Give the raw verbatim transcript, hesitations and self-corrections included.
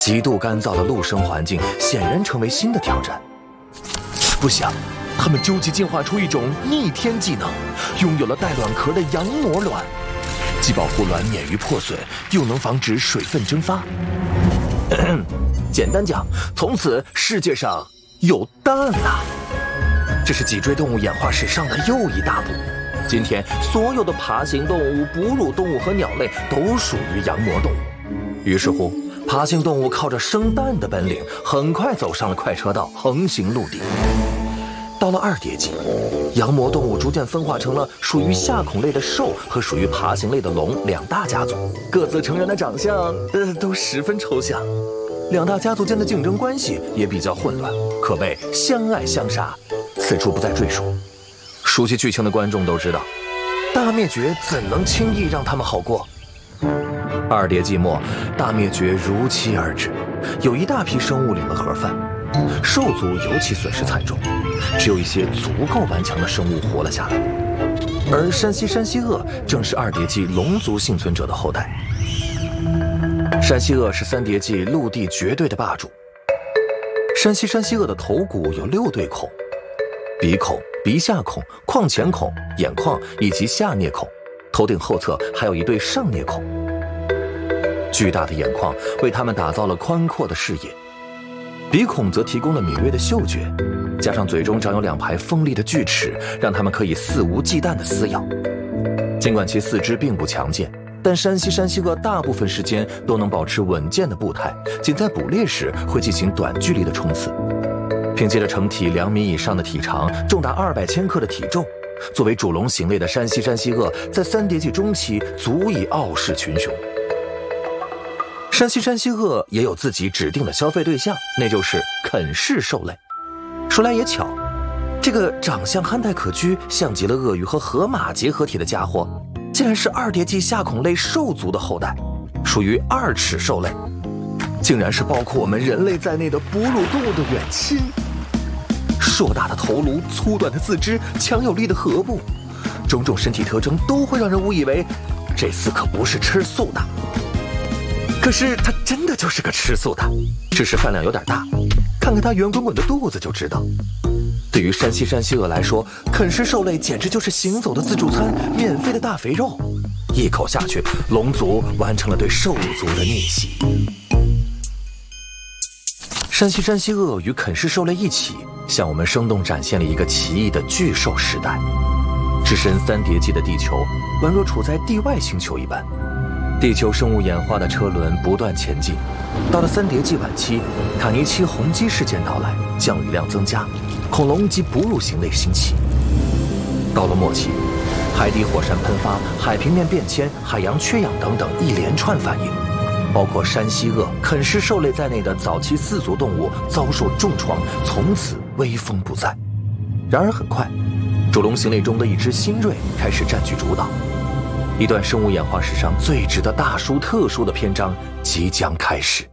极度干燥的陆生环境显然成为新的挑战。不想，他们究极进化出一种逆天技能，拥有了带卵壳的羊膜卵，既保护卵免于破损，又能防止水分蒸发。简单讲，从此世界上有蛋啦！这是脊椎动物演化史上的又一大步。今天，所有的爬行动物、哺乳动物和鸟类都属于羊膜动物。于是乎，爬行动物靠着生蛋的本领，很快走上了快车道，横行陆地。到了二叠纪，羊膜动物逐渐分化成了属于夏孔类的兽和属于爬行类的龙两大家族，各自成员的长相，呃，都十分抽象。两大家族间的竞争关系也比较混乱，可谓相爱相杀。此处不再赘述。熟悉剧情的观众都知道，大灭绝怎能轻易让他们好过？二叠纪末，大灭绝如期而至，有一大批生物领了盒饭，兽族尤其损失惨重，只有一些足够顽强的生物活了下来。而山西山西鳄正是二叠纪龙族幸存者的后代。山西鳄是三叠纪陆地绝对的霸主。山西山西鳄的头骨有六对孔，鼻孔、鼻下孔、眶前孔、眼眶以及下颞孔，头顶后侧还有一对上颞孔。巨大的眼眶为它们打造了宽阔的视野，鼻孔则提供了敏锐的嗅觉，加上嘴中长有两排锋利的锯齿，让它们可以肆无忌惮地撕咬。尽管其四肢并不强健，但山西山西鳄大部分时间都能保持稳健的步态，仅在捕猎时会进行短距离的冲刺。凭借着成体两米以上的体长，重达二百千克的体重，作为主龙型类的山西山西鳄在三叠纪中期足以傲视群雄。山西山西鳄也有自己指定的消费对象，那就是啃噬兽类。说来也巧，这个长相憨态可掬，像极了鳄鱼和河马结合体的家伙，竟然是二叠纪夏孔类兽族的后代，属于二齿兽类，竟然是包括我们人类在内的哺乳动物的远亲。硕大的头颅、粗短的四肢、强有力的颌部，种种身体特征都会让人误以为这厮可不是吃素的。可是它真的就是个吃素的，只是饭量有点大，看看它圆滚滚的肚子就知道。对于山西山西鳄来说，啃食兽类简直就是行走的自助餐，免费的大肥肉。一口下去，龙族完成了对兽族的逆袭。山西山西鳄与啃食兽类一起，向我们生动展现了一个奇异的巨兽时代。置身三叠纪的地球，宛若处在地外星球一般。地球生物演化的车轮不断前进，到了三叠纪晚期，卡尼奇洪积事件到来，降雨量增加，恐龙及哺乳型类兴起。到了末期，海底火山喷发、海平面变迁、海洋缺氧等等一连串反应，包括山西鳄、啃食兽类在内的早期四足动物遭受重创，从此威风不再。然而很快，主龙型类中的一只新锐开始占据主导。一段生物演化史上最值得大书特书的篇章即将开始。